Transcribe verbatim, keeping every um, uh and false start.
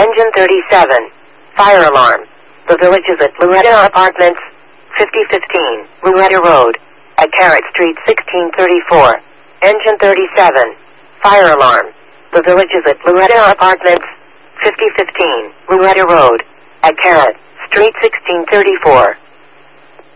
Engine thirty-seven. Fire alarm. The village is at Loretta Apartments, fifty fifteen, Loretta Road, at Carrot Street sixteen thirty-four. Engine thirty-seven. Fire alarm. The village is at Loretta Apartments, fifty fifteen, Loretta Road, at Carrot Street sixteen thirty-four.